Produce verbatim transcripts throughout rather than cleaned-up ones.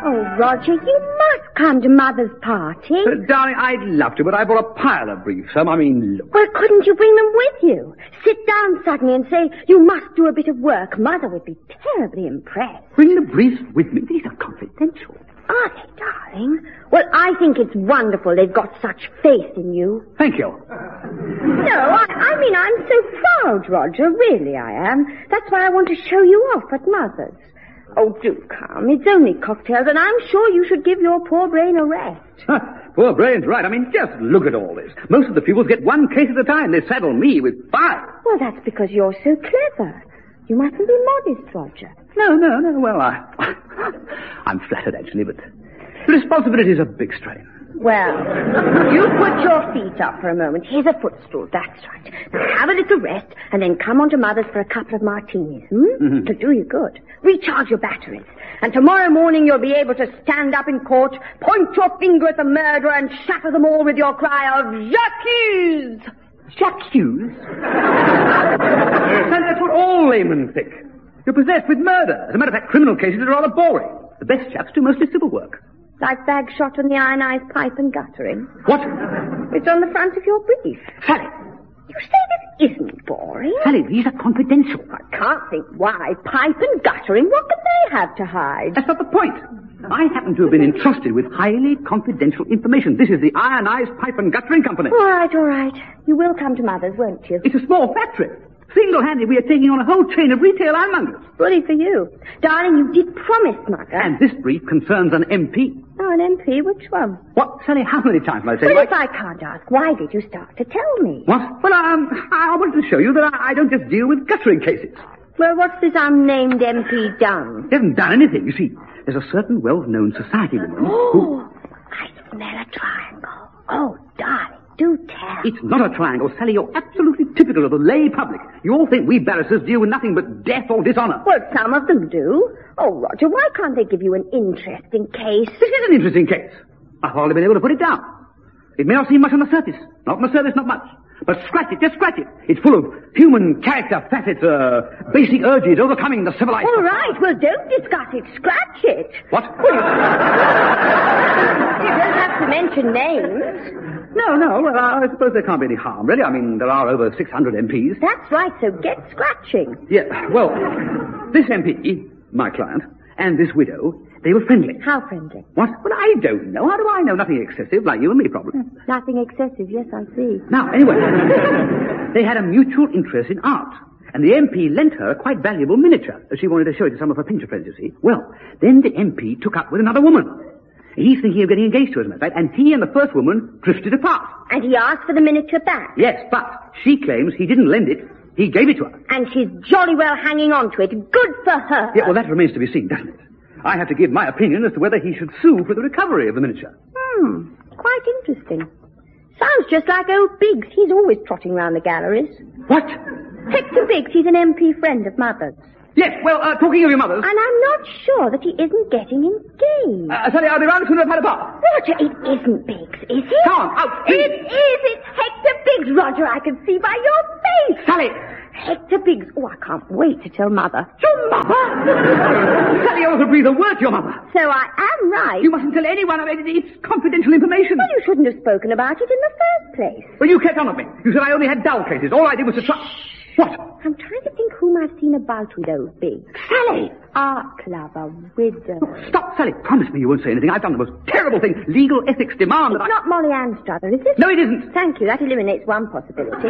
Oh, Roger, you must come to Mother's party. Uh, darling, I'd love to, but I brought a pile of briefs home. I mean, look. Well, couldn't you bring them with you? Sit down suddenly and say, you must do a bit of work. Mother would be terribly impressed. Bring the briefs with me. These are confidential. Are they, darling? Well, I think it's wonderful they've got such faith in you. Thank you. No, I, I mean, I'm so proud, Roger. Really, I am. That's why I want to show you off at Mother's. Oh, do come. It's only cocktails, and I'm sure you should give your poor brain a rest. Huh, poor brain's right. I mean, just look at all this. Most of the pupils get one case at a time. They saddle me with five. Well, that's because you're so clever. You mustn't be modest, Roger. No, no, no. Well, I... I'm flattered, actually, but the responsibility is a big strain. Well, you put your feet up for a moment. Here's a footstool. That's right. Now have a little rest, and then come on to Mother's for a couple of martinis, hmm? Mm-hmm. To do you good. Recharge your batteries. And tomorrow morning you'll be able to stand up in court, point your finger at the murderer, and shatter them all with your cry of, J'accuse! J'accuse? And that's what all laymen think. You're possessed with murder. As a matter of fact, criminal cases are rather boring. The best chaps do mostly civil work. Like Bagshot and the ionized pipe and guttering. What? It's on the front of your brief. Sally. You say this isn't boring? Sally, these are confidential. I can't think why. Pipe and guttering, what can they have to hide? That's not the point. I happen to have been entrusted with highly confidential information. This is the Ionized Pipe and Guttering Company. All right, all right. You will come to Mother's, won't you? It's a small factory. Single-handed, we are taking on a whole chain of retail ironmongers. Bully for you. Darling, you did promise, Mother. And this brief concerns an M P. Oh, an M P? Which one? What? Sally, how many times have I said? Well, why... if I can't ask, why did you start to tell me? What? Well, um, I wanted to show you that I, I don't just deal with guttering cases. Well, what's this unnamed M P done? He hasn't done anything. You see, there's a certain well-known society woman Oh, who... I smell a triangle. Oh, darling, do tell. It's not a triangle, Sally. You're absolutely typical of the lay public. You all think we barristers deal with nothing but death or dishonor. Well, some of them do. Oh, Roger, why can't they give you an interesting case? This is an interesting case. I've hardly been able to put it down. It may not seem much on the surface. Not on the surface, not much. But scratch it, just scratch it. It's full of human character, facets, uh, basic urges, overcoming the civilized... All right, well, don't discuss it. Scratch it. What? You don't have to mention names. No, no, well, I suppose there can't be any harm, really. I mean, there are over six hundred M Ps. That's right, so get scratching. Yeah, well, this M P, my client, and this widow, they were friendly. How friendly? What? Well, I don't know. How do I know? Nothing excessive, like you and me, probably. Nothing excessive, yes, I see. Now, anyway, they had a mutual interest in art. And the M P lent her a quite valuable miniature. She wanted to show it to some of her painter friends, you see. Well, then the M P took up with another woman. He's thinking of getting engaged to her, as a matter of fact, and he and the first woman drifted apart. And he asked for the miniature back? Yes, but she claims he didn't lend it. He gave it to her. And she's jolly well hanging on to it. Good for her. Yeah, well, that remains to be seen, doesn't it? I have to give my opinion as to whether he should sue for the recovery of the miniature. Hmm, quite interesting. Sounds just like old Biggs. He's always trotting round the galleries. What? Hector Biggs, he's an M P friend of Mother's. Yes, well, uh, talking of your mother's... And I'm not sure that he isn't getting engaged. Uh, Sally, I'll be round as soon as I've had a bath. Roger, it isn't Biggs, is it? Come on, out, please. It is. It's Hector Biggs, Roger. I can see by your face. Sally! Hector Biggs. Oh, I can't wait to tell Mother. Your mother? Sally, you ought to breathe a word to your mother. So I am right. You mustn't tell anyone. I mean, it's confidential information. Well, you shouldn't have spoken about it in the first place. Well, you kept on at me. You said I only had dull cases. All I did was to try... What? I'm trying to think whom I've seen about with those Biggs. Sally! Art club, a widow. Oh, stop, Sally. Promise me you won't say anything. I've done the most terrible thing. Legal ethics demand It's that I... not Molly Anstruther, is it? No, it isn't. Thank you. That eliminates one possibility.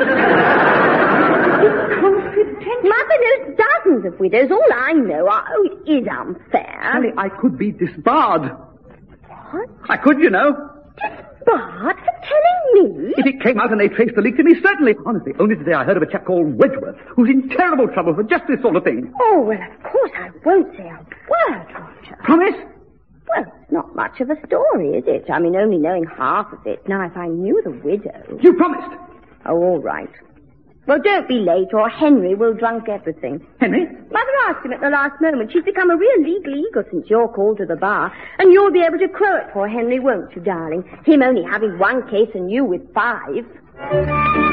It's confidential. Mother knows dozens of widows. All I know are... Oh, it is unfair. Sally, I could be disbarred. What? I could, you know. Disbarred for telling me? If it came out and they traced the leak to me, certainly. Honestly, only today I heard of a chap called Wedgworth, who's in terrible trouble for just this sort of thing. Oh, well, of course I won't say a word, Roger. Promise? Well, it's not much of a story, is it? I mean, only knowing half of it. Now, if I knew the widow... You promised. Oh, all right. Well, don't be late, or Henry will drunk everything. Henry? Mother asked him at the last moment. She's become a real legal eagle since you're called to the bar. And you'll be able to crow it for Henry, won't you, darling? Him only having one case and you with five.